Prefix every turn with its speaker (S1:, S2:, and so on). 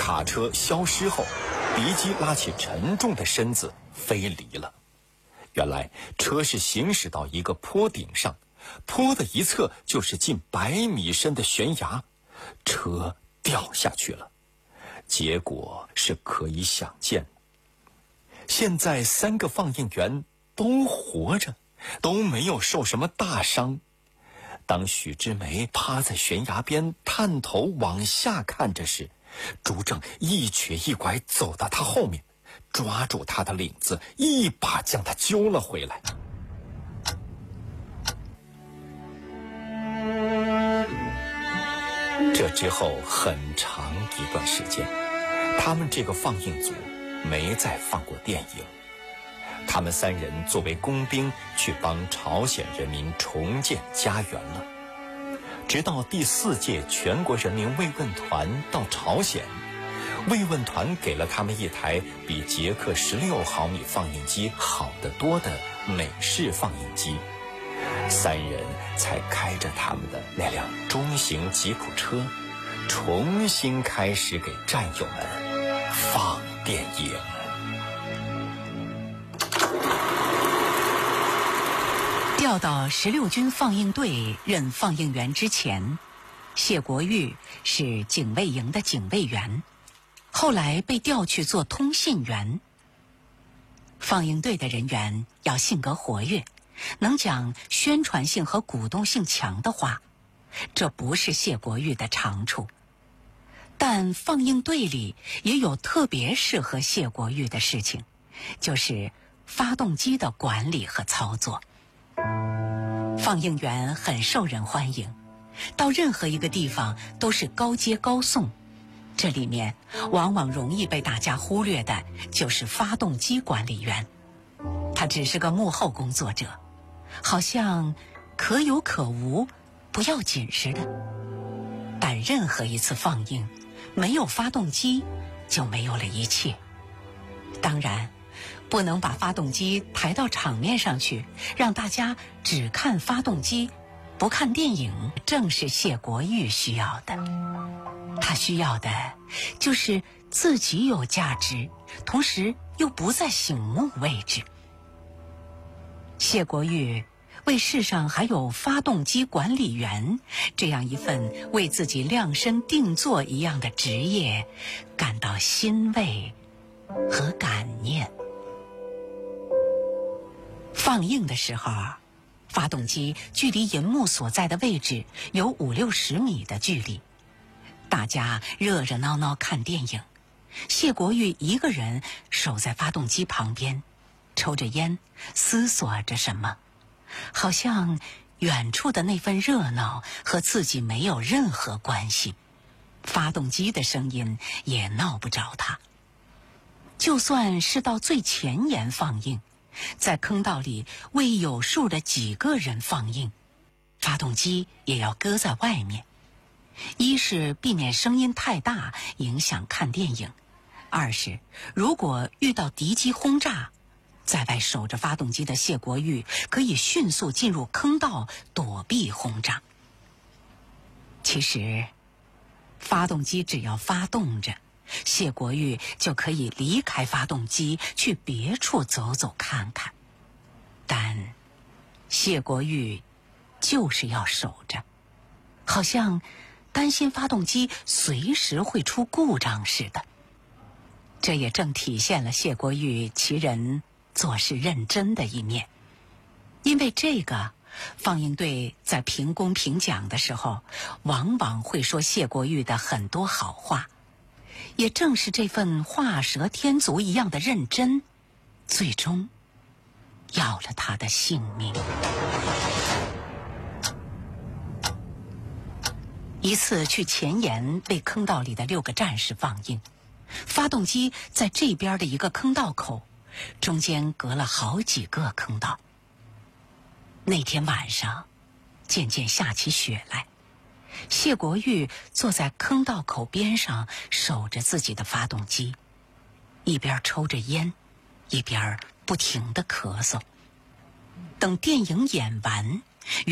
S1: 卡车消失后，敌机拉起沉重的身子飞离了。原来车是行驶到一个坡顶上，坡的一侧就是近100米深的悬崖，车掉下去了。结果是可以想见。现在3个放映员都活着，都没有受什么大伤。当许之梅趴在悬崖边探头往下看着时，朱正一瘸一拐走到他后面，抓住他的领子，一把将他揪了回来。这之后很长一段时间，他们这个放映组没再放过电影。他们3人作为工兵去帮朝鲜人民重建家园了。直到第4届全国人民慰问团到朝鲜，慰问团给了他们一台比捷克16毫米放映机好得多的美式放映机，3人才开着他们的那辆中型吉普车，重新开始给战友们放电影。
S2: 调到16军放映队任放映员之前，谢国玉是警卫营的警卫员，后来被调去做通信员。放映队的人员要性格活跃，能讲宣传性和鼓动性强的话，这不是谢国玉的长处。但放映队里也有特别适合谢国玉的事情，就是发动机的管理和操作。放映员很受人欢迎，到任何一个地方都是高接高送。这里面往往容易被大家忽略的就是发动机管理员，他只是个幕后工作者，好像可有可无，不要紧似的。但任何一次放映，没有发动机就没有了一切。当然不能把发动机抬到场面上去，让大家只看发动机不看电影，正是谢国玉需要的。他需要的就是自己有价值，同时又不在醒目位置。谢国玉为世上还有发动机管理员这样一份为自己量身定做一样的职业感到欣慰和感念。放映的时候，发动机距离银幕所在的位置有50-60米的距离，大家热热闹闹看电影，谢国玉一个人守在发动机旁边，抽着烟，思索着什么，好像远处的那份热闹和自己没有任何关系，发动机的声音也闹不着他。就算是到最前沿放映，在坑道里为有数的几个人放映，发动机也要搁在外面。一是避免声音太大影响看电影，二是如果遇到敌机轰炸，在外守着发动机的谢国玉可以迅速进入坑道躲避轰炸。其实发动机只要发动着，谢国玉就可以离开发动机去别处走走看看，但谢国玉就是要守着，好像担心发动机随时会出故障似的。这也正体现了谢国玉其人做事认真的一面。因为这个，放映队在评功评奖的时候往往会说谢国玉的很多好话。也正是这份画蛇添足一样的认真，最终要了他的性命。一次去前沿为坑道里的6个战士放映，发动机在这边的一个坑道口，中间隔了好几个坑道。那天晚上渐渐下起雪来，谢国玉坐在坑道口边上守着自己的发动机，一边抽着烟，一边不停地咳嗽。等电影演完，